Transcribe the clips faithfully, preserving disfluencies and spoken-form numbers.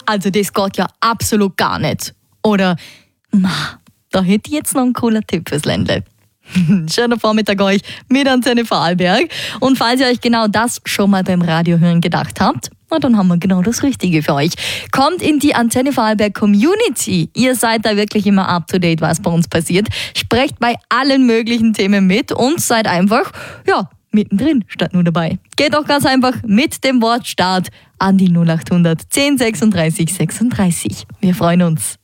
Also das geht ja absolut gar nicht. Oder, ma, da hätte ich jetzt noch einen coolen Tipp fürs Ländle. Schöner Vormittag euch mit Antenne Vorarlberg. Und falls ihr euch genau das schon mal beim Radiohören gedacht habt, na, dann haben wir genau das Richtige für euch. Kommt in die Antenne Vorarlberg Community. Ihr seid da wirklich immer up to date, was bei uns passiert. Sprecht bei allen möglichen Themen mit und seid einfach, ja, mittendrin statt nur dabei. Geht doch ganz einfach mit dem Wort Start an die null acht hundert zehn sechsunddreißig sechsunddreißig. Wir freuen uns.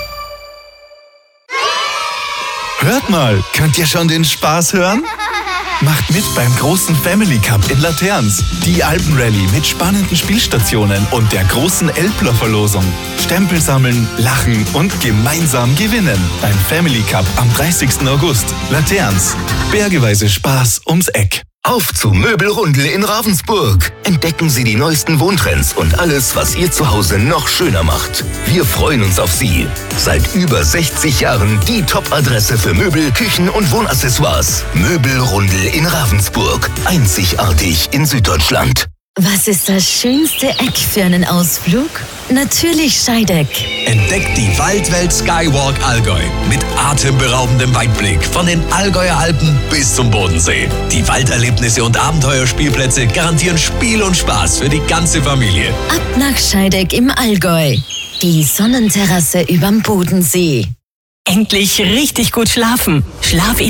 Hört mal, könnt ihr schon den Spaß hören? Macht mit beim großen Family Cup in Laterns. Die Alpenrallye mit spannenden Spielstationen und der großen Elbler-Verlosung. Stempel sammeln, lachen und gemeinsam gewinnen. Beim Family Cup am dreißigsten August. Laterns. Bergeweise Spaß ums Eck. Auf zu Möbelrundel in Ravensburg. Entdecken Sie die neuesten Wohntrends und alles, was Ihr Zuhause noch schöner macht. Wir freuen uns auf Sie. Seit über sechzig Jahren die Top-Adresse für Möbel, Küchen und Wohnaccessoires. Möbelrundel in Ravensburg. Einzigartig in Süddeutschland. Was ist das schönste Eck für einen Ausflug? Natürlich Scheideck. Entdeckt die Waldwelt Skywalk Allgäu mit atemberaubendem Weitblick von den Allgäuer Alpen bis zum Bodensee. Die Walderlebnisse und Abenteuerspielplätze garantieren Spiel und Spaß für die ganze Familie. Ab nach Scheideck im Allgäu. Die Sonnenterrasse überm Bodensee. Endlich richtig gut schlafen. Schlaf